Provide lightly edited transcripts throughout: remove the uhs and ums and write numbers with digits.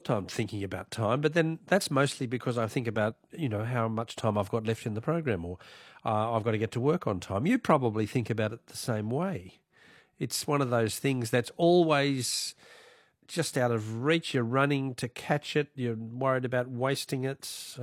time thinking about time, but then that's mostly because I think about, how much time I've got left in the program, or I've got to get to work on time. You probably think about it the same way. It's one of those things that's always just out of reach. You're running to catch it. You're worried about wasting it.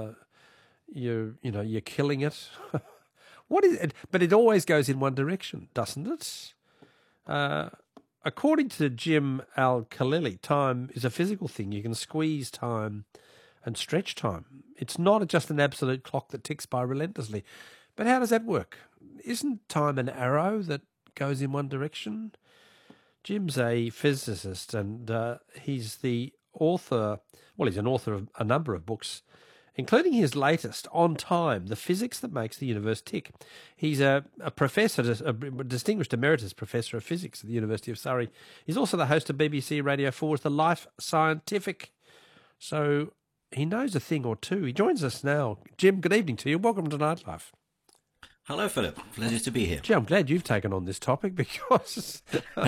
You're killing it. What is it? But it always goes in one direction, doesn't it? According to Jim Al-Khalili, time is a physical thing. You can squeeze time and stretch time. It's not just an absolute clock that ticks by relentlessly. But how does that work? Isn't time an arrow that goes in one direction? Jim's a physicist, and he's the author. Well, he's an author of a number of books, including his latest, On Time, The Physics That Makes the Universe Tick. He's a professor, a distinguished emeritus professor of physics at the University of Surrey. He's also the host of BBC Radio 4's The Life Scientific. So he knows a thing or two. He joins us now. Jim, good evening to you. Welcome to Nightlife. Hello, Philip. Pleasure to be here. Gee, I'm glad you've taken on this topic because,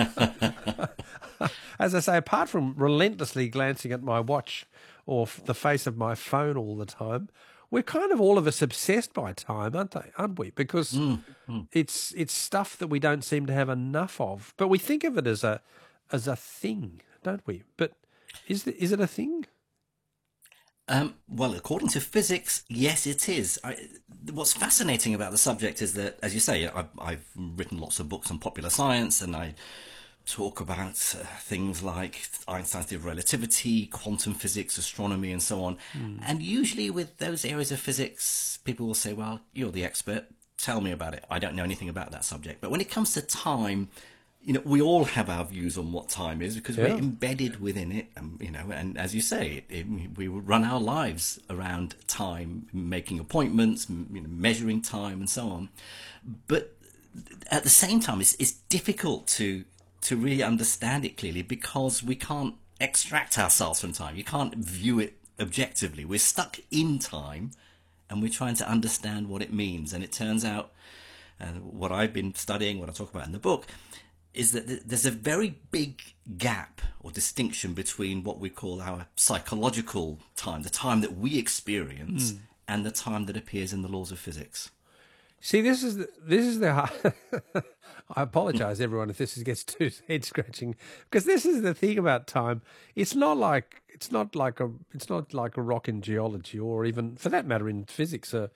as I say, apart from relentlessly glancing at my watch or the face of my phone all the time, we're kind of all of us obsessed by time, aren't we? Because it's stuff that we don't seem to have enough of, but we think of it as a thing, don't we? But is it a thing? Well, according to physics, yes, it is. What's fascinating about the subject is that, as you say, I've written lots of books on popular science, and I talk about things like Einstein's theory of relativity, quantum physics, astronomy, and so on. And usually with those areas of physics, people will say, well, you're the expert. Tell me about it. I don't know anything about that subject. But when it comes to time, we all have our views on what time is because we're embedded within it, and as you say, we run our lives around time, making appointments, measuring time and so on. But at the same time, it's difficult to really understand it clearly because we can't extract ourselves from time. You can't view it objectively. We're stuck in time and we're trying to understand what it means. And it turns out, what I've been studying, what I talk about in the book, is that there's a very big gap or distinction between what we call our psychological time, the time that we experience, and the time that appears in the laws of physics. See, this is the I apologise, everyone, if this gets too head scratching, because this is the thing about time. It's not like a rock in geology, or even for that matter in physics, a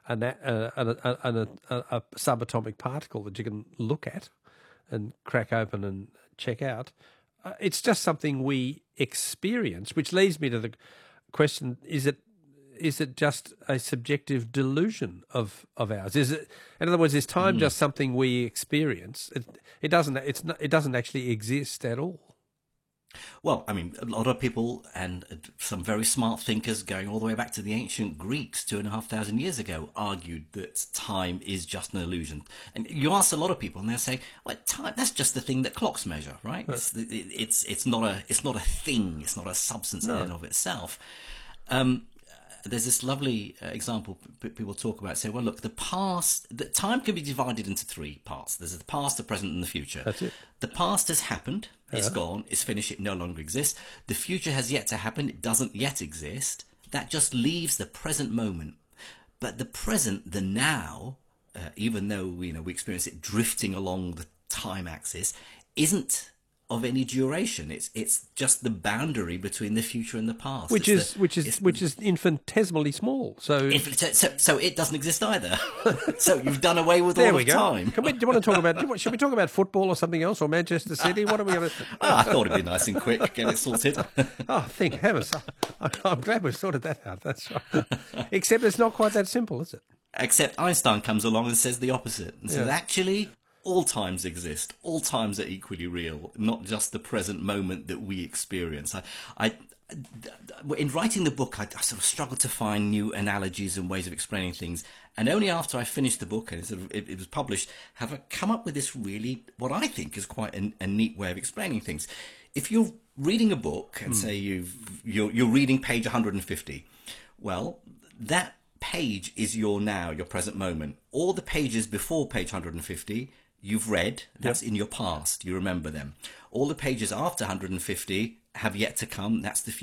subatomic particle that you can look at and crack open and check out. It's just something we experience, which leads me to the question: is it just a subjective delusion of ours? Is it, in other words, is time just something we experience? It doesn't actually exist at all. Well, I mean, a lot of people and some very smart thinkers going all the way back to the ancient Greeks 2,500 years ago argued that time is just an illusion. And you ask a lot of people and they'll say, well, time, that's just the thing that clocks measure, right? It's not a thing. It's not a substance in and of itself. There's this lovely example people talk about, say, well, look, time can be divided into three parts. There's the past, the present, and the future. That's it. The past has happened. It's gone. It's finished. It no longer exists. The future has yet to happen. It doesn't yet exist. That just leaves the present moment. But the present, the now, even though we experience it drifting along the time axis, isn't of any duration. It's just the boundary between the future and the past, which is infinitesimally small. So it doesn't exist either. So you've done away with all of time. Do you want to talk about? Should we talk about football or something else, or Manchester City? What are we going to? I thought it'd be nice and quick, get it sorted. Oh, thank heavens! I'm glad we've sorted that out. That's right. Except it's not quite that simple, is it? Except Einstein comes along and says the opposite, and says actually, all times exist. All times are equally real, not just the present moment that we experience. In writing the book, I sort of struggled to find new analogies and ways of explaining things. And only after I finished the book and it was published, have I come up with this really, what I think is quite a neat way of explaining things. If you're reading a book and say you're reading page 150, well, that page is your now, your present moment. All the pages before page 150 you've read, that's in your past, you remember them. All the pages after 150 have yet to come, that's the future.